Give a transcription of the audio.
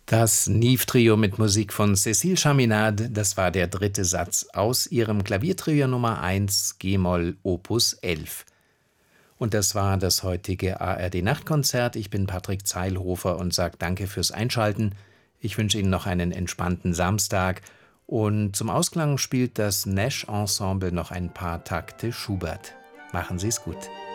Das Nive-Trio mit Musik von Cécile Chaminade, das war der dritte Satz aus ihrem Klaviertrio Nummer 1 g-Moll Opus 11. Und das war das heutige ARD-Nachtkonzert. Ich bin Patrick Zeilhofer und sage danke fürs Einschalten. Ich wünsche Ihnen noch einen entspannten Samstag. Und zum Ausklang spielt das Nash Ensemble noch ein paar Takte Schubert. Machen Sie es gut.